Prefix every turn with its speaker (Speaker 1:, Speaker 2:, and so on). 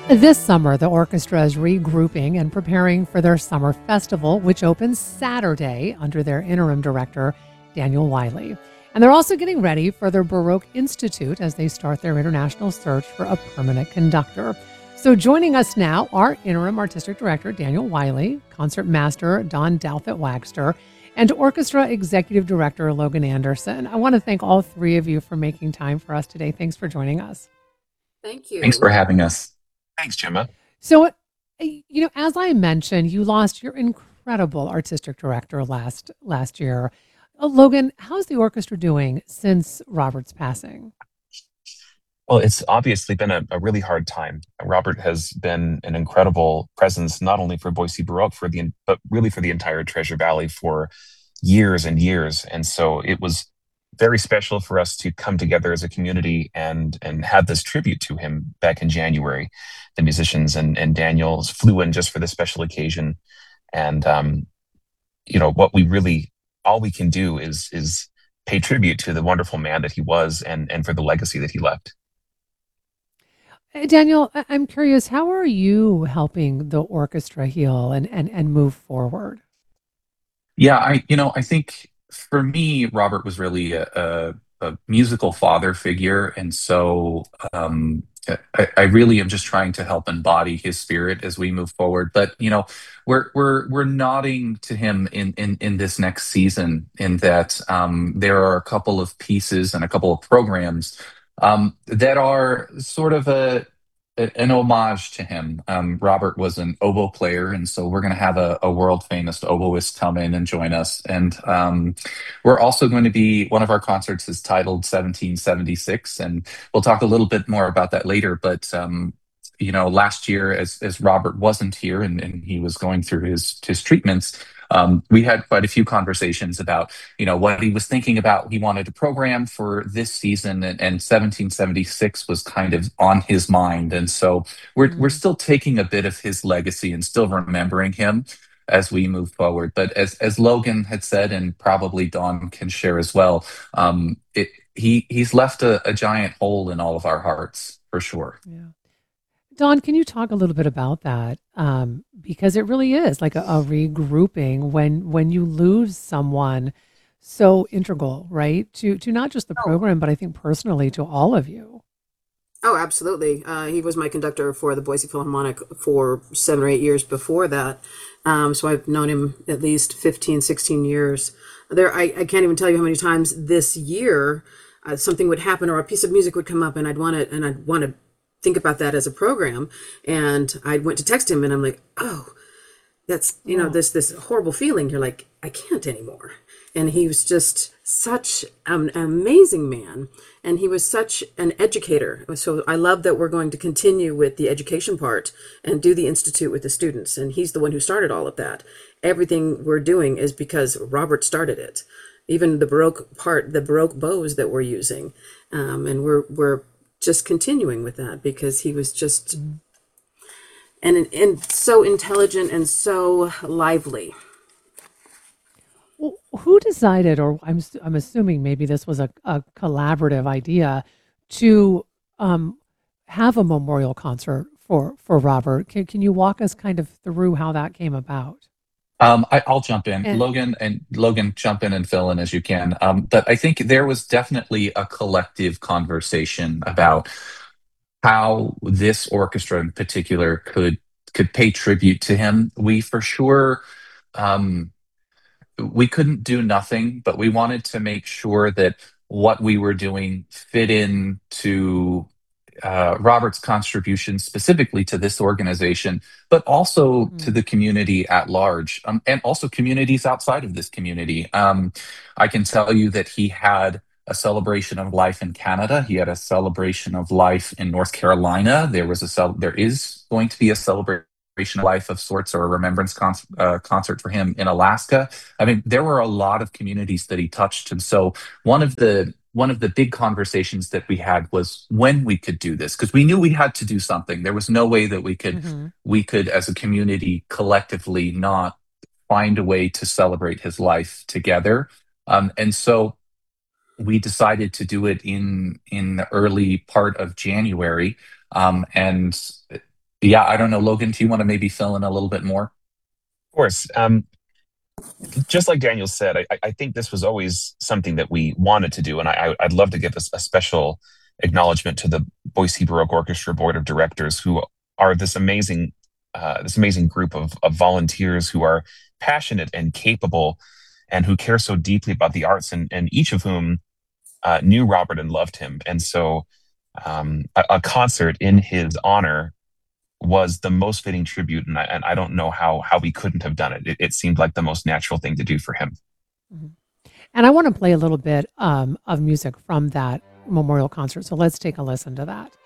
Speaker 1: This summer, the orchestra is regrouping and preparing for their summer festival, which opens Saturday under their interim director, Daniel Wiley. And they're also getting ready for their Baroque Institute as they start their international search for a permanent conductor. So, joining us now, our interim artistic director, Daniel Wiley, concert master, Don Dalfett Wagster, and orchestra executive director, Logan Anderson. I want to thank all three of you for making time for us today. Thanks for joining us.
Speaker 2: Thank
Speaker 3: Thanks for
Speaker 2: you.
Speaker 3: having us.
Speaker 4: Thanks, Gemma.
Speaker 1: So, as I mentioned, you lost your incredible artistic director last year. Logan, how's the orchestra doing since Robert's passing?
Speaker 4: Well, it's obviously been a really hard time. Robert has been an incredible presence, not only for Boise Baroque, but really for the entire Treasure Valley for years and years. And so it was very special for us to come together as a community and have this tribute to him back in January. The musicians and Daniels flew in just for this special occasion. And what we really all we can do is pay tribute to the wonderful man that he was and for the legacy that he left.
Speaker 1: Daniel, I'm curious, how are you helping the orchestra heal and move forward?
Speaker 3: Yeah, I think for me, Robert was really a musical father figure, and so I really am just trying to help embody his spirit as we move forward. But we're nodding to him in this next season, in that there are a couple of pieces and a couple of programs that are sort of an homage to him. Robert was an oboe player, and so we're going to have a world famous oboist come in and join us. And we're also going to be, one of our concerts is titled 1776, and we'll talk a little bit more about that later. But last year, as Robert wasn't here and he was going through his treatments. We had quite a few conversations about, what he was thinking about. He wanted to program for this season, and 1776 was kind of on his mind. And so we're
Speaker 1: Mm.
Speaker 3: still taking a bit of his legacy and still remembering him as we move forward. But as Logan had said, and probably Don can share as well, he's left a giant hole in all of our hearts for sure.
Speaker 1: Yeah. Don, can you talk a little bit about that? Because it really is like a regrouping when you lose someone so integral, right? To not just the
Speaker 2: Oh,
Speaker 1: program, but I think personally to all of you.
Speaker 2: oh, absolutely. He was my conductor for the Boise Philharmonic for 7 or 8 years before that. So I've known him at least 15, 16 years. I can't even tell you how many times this year something would happen or a piece of music would come up and I'd want to think about that as a program. And I went to text him and I'm like, oh, that's
Speaker 1: Oh,
Speaker 2: this horrible feeling. You're like, I can't anymore. And he was just such an amazing man, and he was such an educator. So I love that we're going to continue with the education part and do the institute with the students, and he's the one who started all of that. Everything we're doing is because Robert started it, even the baroque part, the baroque bows that we're using. And we're just continuing with that because he was just and so intelligent and so lively.
Speaker 1: well, who decided, or I'm assuming maybe this was a collaborative idea to um, have a memorial concert for Robert. Can you walk us kind of through how that came about?
Speaker 3: I'll jump in,
Speaker 1: And
Speaker 3: Logan, jump in and fill in as you can. But I think there was definitely a collective conversation about how this orchestra in particular could pay tribute to him. We for sure um, we couldn't do nothing, but we wanted to make sure that what we were doing fit in to Robert's contribution specifically to this organization, but also to
Speaker 1: mm,
Speaker 3: the community at large, and also communities outside of this community. I can tell you that he had a celebration of life in Canada. He had a celebration of life in North Carolina. There is going to be a celebration of life of sorts, or a remembrance concert for him in Alaska. I mean, there were a lot of communities that he touched, and so one of the big conversations that we had was when we could do this, because we knew we had to do something. There was no way that
Speaker 1: mhm.
Speaker 3: we could as a community collectively not find a way to celebrate his life together. And so we decided to do it in the early part of January. And Yeah, I don't know, Logan, do you want to maybe fill in a little bit more?
Speaker 4: Of course. Just like Daniel said, I think this was always something that we wanted to do, and I'd love to give a special acknowledgement to the Boise Baroque Orchestra Board of Directors, who are this amazing group of volunteers who are passionate and capable, and who care so deeply about the arts, and each of whom knew Robert and loved him, and so a concert in his honor was the most fitting tribute, and I don't know how we couldn't have done it. It seemed like the most natural thing to do for him.
Speaker 1: Mhm. And I want to play a little bit of music from that memorial concert. So let's take a listen to that.